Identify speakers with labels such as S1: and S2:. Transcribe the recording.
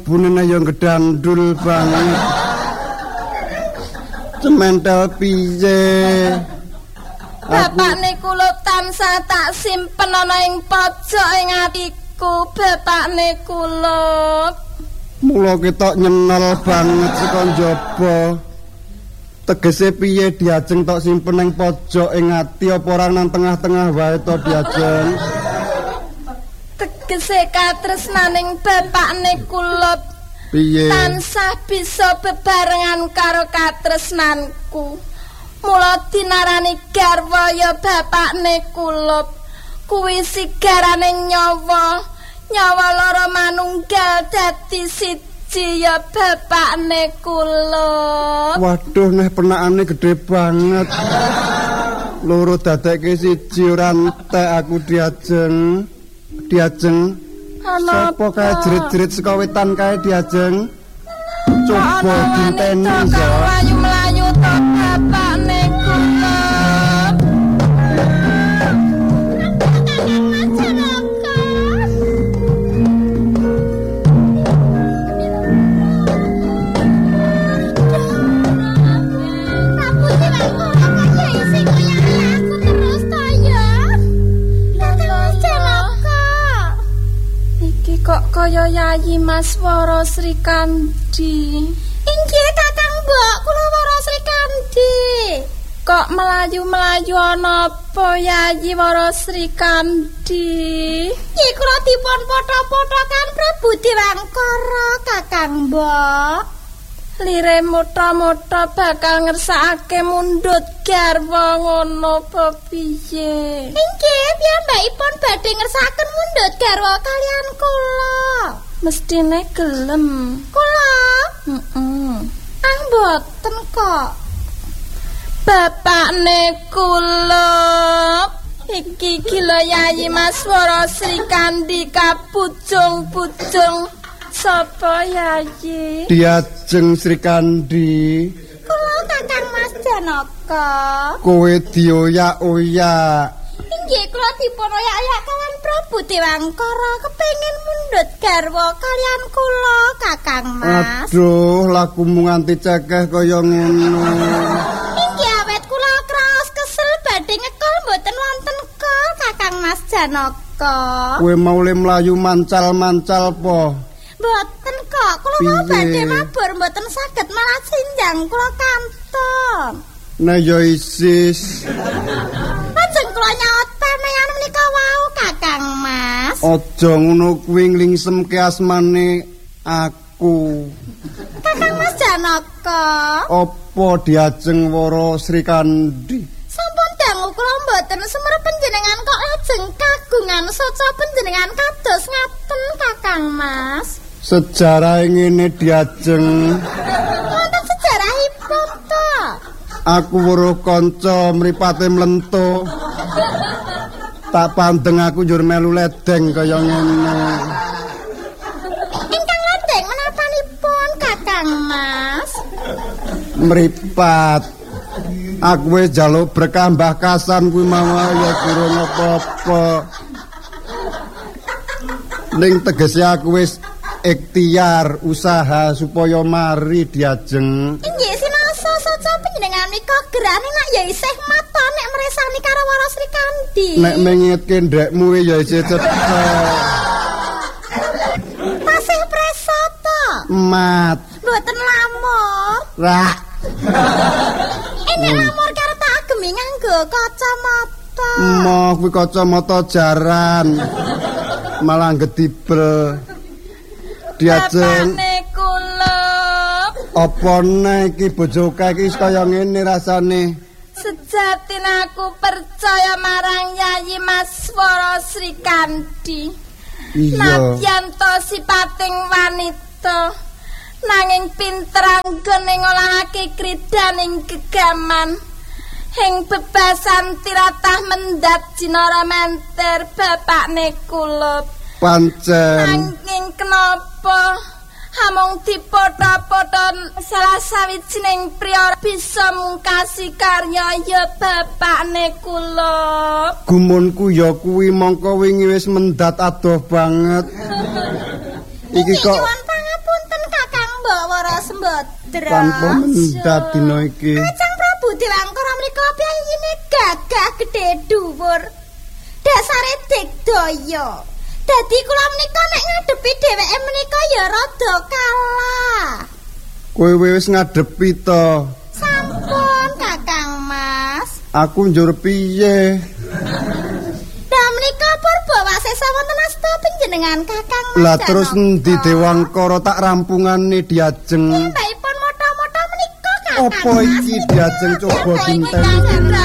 S1: bunene yo gedandul banget. Cementel piye?
S2: Bapakne kula tansah tak simpen ana ing pojok ing atiku, bapakne kula.
S1: Mula ketok nyenol banget saka njaba. Tegese piye diajeng tok simpen ing pojok ing ati apa ora nang tengah-tengah wae to diajeng?
S2: Tegese katresnaning bapakne kula
S1: Piye?
S2: tansah bisa bebarengan karo katresnanku. Mula dinarani garwa ya bapakne kula. Kuwi sigarane nyawa. Nyawa loro manunggal dadi siji ya bapakne kula.
S1: Waduh neh penakane gede banget. Loro dadekke siji ora entek aku diajeng. Sapa kae jerit-jerit saka wetan kae diajeng. Coba dinteni ya.
S2: Melayu-melayu to bapakne kula. Kok kaya Yayi Mas Wara Sri Kandi.
S3: Inggih Kakang Mbok, kula Wara Sri Kandi.
S2: Kok melayu-melayu ana apa Yayi Wara Sri Kandi?
S3: Nggih kula dipun potho-pothokan Prabu Dewangkara Kakang Mbok.
S2: Lire mutha-mutha bakal ngersakake mundhut garwa ngono apa piye?
S3: Inggih, piyambakipun badhe ngersakaken mundhut garwa kalian kula.
S2: Mestine gelem.
S3: Kula?
S2: Ah
S3: mboten kok.
S2: Bapakne kula iki gila Yayi Mas Wara Sri Kandi kabujung-bujung. Sapa Yayi?
S1: Diajeng Sri Kandi.
S3: Kula Kakang Mas Janaka.
S1: Kowe dioyak-oyak.
S3: Inggih kula dipun oyak-oyak kawan Prabu Dewangkara kepengin mundhut garwa kalian kula Kakang Mas.
S1: Aduh, lakumu nganti cekeh kaya ngono.
S3: Inggih awet kula kraos kesel badhe ngekol mboten wonten kol Kakang Mas Janaka.
S1: Kowe mau le mlayu mancal-mancal po?
S3: Mboten kok, kula mau badhe mabur mboten saged malah sinjang kula kanton.
S1: Nah ya isis.
S3: Lajeng kula nyaot pemeyan menika wau Kakang Mas.
S1: Aja ngono kuwi nglingsemke asmane aku.
S3: Kakang Mas Janaka.
S1: Apa diajeng Wara Sri Kandi?
S3: Sampun dangu kula mboten sumerep panjenengan kok lajeng kagungan soca panjenengan kados ngaten Kakang Mas.
S1: Sejarah ngene diajeng.
S3: Wonten sejarahipun to.
S1: Aku weruh kanca mripate mlentuk. Tak pandeng aku njur melu ledeng kaya ngene.
S3: Ingkang ledeng menapanipun Kakang Mas?
S1: Mripat. Aku wis njaluk berkah Mbah Kasan kuwi mau ya durung apa-apa. Ning tegese aku wis ikhtiar usaha supaya mari diajeng.
S3: Inggih sinasa saca panjenengan nika gerane nak ya isih mata nek mresani karo Wara Sri Kandi.
S1: Nek mengetke ndekmu ya isih cecek.
S3: Tasih presa to.
S1: Mat.
S3: Mboten lamur.
S1: Rak.
S3: Nek lamur karo tak agemi nganggo kacamata.
S1: Moh kuwi kacamata jaran. Malah gedibel. Diajeng.
S2: Bapakne kula.
S1: Apa nek iki bojo iki kaya ngene rasane?
S2: Sejatine aku percaya marang Yayi Mas Wara Sri Kandi.
S1: Iya.
S2: Nadyan to sipating wanita nanging pinter anggone ngolahake kridaning gegaman. Ing bebasan tiratah mendat jinara menter bapakne kula.
S1: Pancen.
S2: Nanging kenapa hamung dipotho-potho salah sawijining priya bisa mungkasi karya ya bapakne kula.
S1: Gumunku ya kuwi mongko wingi wis mendat adoh banget. Iki kok
S3: nyuwun pangapun Sambodra.
S1: Tanpa mendat dina iki.
S3: Kacang Prabu Dewangkara menika piyayine gagah gedhe dhuwur. Dasare digdaya. Dadi kula menika nek ngadepi dheweke menika ya rada kalah.
S1: Kowe wis ngadepi to.
S3: Sampun Kakang Mas.
S1: Aku njur piye?
S3: Lah menika purba wasesa wonten asta panjenengan Kakang Mas.
S1: Lah terus endi Dewangkara tak rampungane diajeng.
S3: Mbakipun moto-moto menika Kakang.
S1: Apa iki diajeng coba dinten.